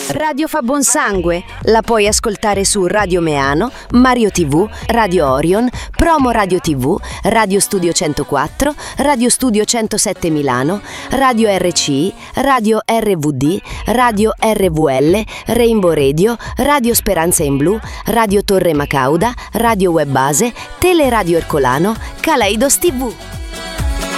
Radio fa buon sangue, la puoi ascoltare su Radio Meano, Mario TV, Radio Orion, Promo Radio TV, Radio Studio 104, Radio Studio 107 Milano, Radio RCI, Radio RVD, Radio RVL, Rainbow Radio, Radio Speranza in Blu, Radio Torre Macauda, Radio Web Base, Teleradio Ercolano, Kaleidos TV.